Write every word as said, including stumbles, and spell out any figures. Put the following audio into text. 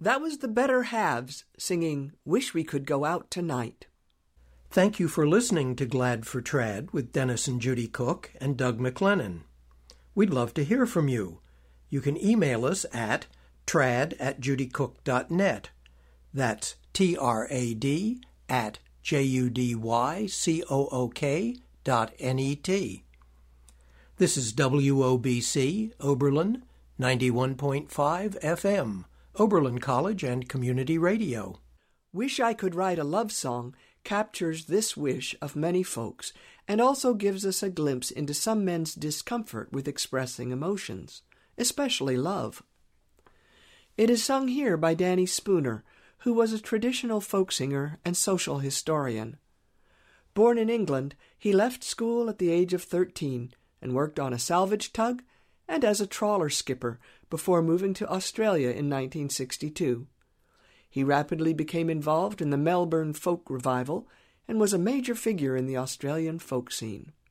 That was the Better Halves singing Wish We Could Go Out Tonight. Thank you for listening to Glad for Trad with Dennis and Judy Cook and Doug McLennan. We'd love to hear from you. You can email us at trad at judycook dot net. That's T R A D at J U D Y C O O K dot N E T. This is W O B C, Oberlin, ninety-one point five F M, Oberlin College and Community Radio. Wish I Could Write a Love Song captures this wish of many folks and also gives us a glimpse into some men's discomfort with expressing emotions, especially love. It is sung here by Danny Spooner, who was a traditional folk singer and social historian. Born in England, he left school at the age of thirteen and worked on a salvage tug and as a trawler skipper before moving to Australia in nineteen sixty-two. He rapidly became involved in the Melbourne folk revival and was a major figure in the Australian folk scene.